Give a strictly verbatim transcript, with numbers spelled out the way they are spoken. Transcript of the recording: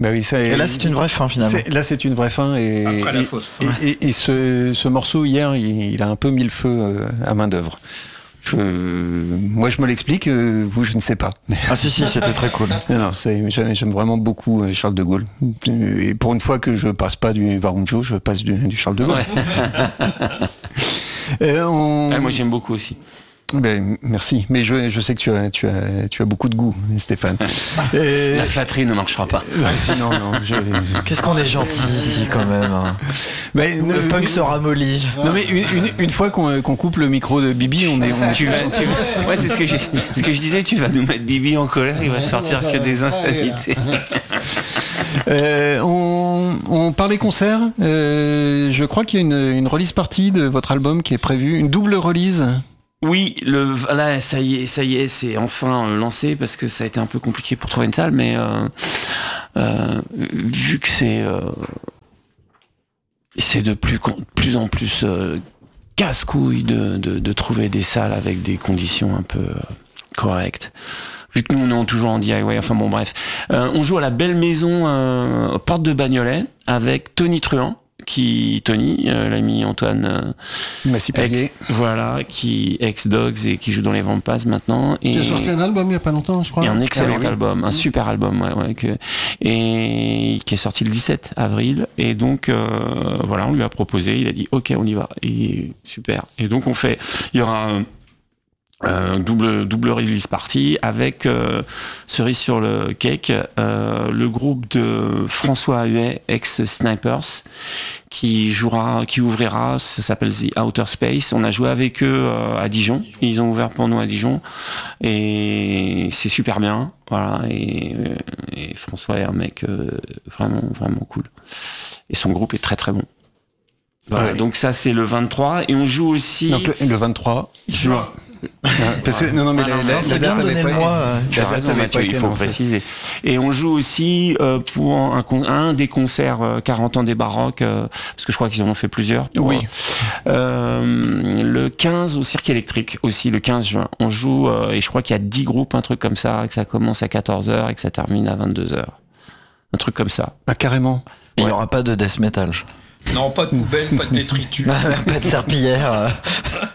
Bah oui, ça, et là, c'est une vraie fin, finalement. C'est, là, c'est une vraie fin. Et, Après la et, fausse fin. Et, et, et ce, ce morceau, hier, il, il a un peu mis le feu à main d'œuvre. Je, moi, je me l'explique, vous, je ne sais pas. Ah si, si, c'était très cool. Non, c'est, j'aime, j'aime vraiment beaucoup Charles de Gaulle. Et pour une fois que je passe pas du Varunjo, je passe du, du Charles de Gaulle. Ouais. euh, on... ouais, moi, j'aime beaucoup aussi. Ben, merci, mais je, je sais que tu as, tu, as, tu as beaucoup de goût, Stéphane. Et... La flatterie ne marchera pas. non, non, je... Qu'est-ce qu'on est gentil ici quand même. Hein. Mais, le punk une... se ramollit. Non mais une, une, une fois qu'on, qu'on coupe le micro de Bibi, on est... On est tu vas, tu vas... Ouais, c'est ce que, j'ai, ce que je disais, tu vas nous mettre Bibi en colère, il va sortir que des insanités. euh, on, on parlait concert, euh, je crois qu'il y a une, une release party de votre album qui est prévue, une double release. Oui, le, là, ça y est, ça y est, c'est enfin lancé parce que ça a été un peu compliqué pour trouver une salle, mais euh, euh, vu que c'est euh, c'est de plus, plus en plus euh, casse-couille de, de, de trouver des salles avec des conditions un peu euh, correctes. Vu que nous, on est toujours en D I Y, enfin bon, bref. Euh, on joue à la Belle Maison, euh, Porte de Bagnolet, avec Tony Truant. Qui Tony, euh, l'ami Antoine, euh, ex, voilà, qui ex-Dogs et qui joue dans les Vampas maintenant. Et qui a sorti un album il y a pas longtemps, je crois. Et un excellent ah, oui. album, un super album, ouais, ouais, que, et qui est sorti le dix-sept avril. Et donc euh, voilà, on lui a proposé, il a dit OK, on y va. Et super. Et donc on fait, il y aura un Euh, double double release party avec euh, cerise sur le cake, euh, le groupe de François Huet, ex Snipers, qui jouera, qui ouvrira, ça s'appelle The Outer Space. On a joué avec eux euh, à Dijon, ils ont ouvert pour nous à Dijon et c'est super bien, voilà. Et, et François est un mec euh, vraiment vraiment cool et son groupe est très très bon. Voilà, ouais. Donc ça c'est le vingt-trois et on joue aussi donc le, le vingt-trois juin. Parce que, non, non, mais ah, la, non, la, non, c'est la bien date donné le mois. Tu as raison, Mathieu, il faut préciser. Et on joue aussi euh, pour un, un des concerts euh, quarante ans des Baroques, euh, parce que je crois qu'ils en ont fait plusieurs. Pour, oui. Euh, le quinze au Cirque Électrique, aussi le quinze juin. On joue, euh, et je crois qu'il y a dix groupes, un truc comme ça, que ça commence à quatorze heures et que ça termine à vingt-deux heures. Un truc comme ça. Ah, carrément. Il n'y ouais. aura pas de death metal. Non, pas de poubelle, pas de détritus. Pas de serpillière.